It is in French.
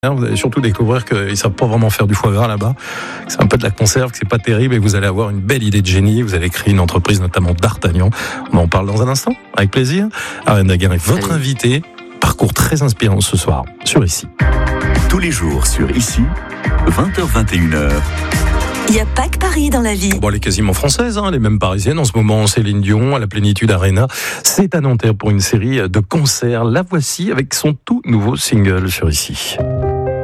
Vous allez surtout découvrir qu'ils ne savent pas vraiment faire du foie gras là-bas, que c'est un peu de la conserve, que c'est pas terrible, et vous allez avoir une belle idée de génie. Vous allez créer une entreprise, notamment d'Artagnan. On en parle dans un instant, avec plaisir. Ariane Daguerre est votre invitée. Parcours très inspirant ce soir sur Ici. Tous les jours sur Ici, 20h-21h. Il n'y a pas que Paris dans la vie. Bon, elle est quasiment française, elle est même parisienne. En ce moment, Céline Dion, à la Plénitude Arena. C'est à Nanterre pour une série de concerts. La voici avec son tout nouveau single sur Ici.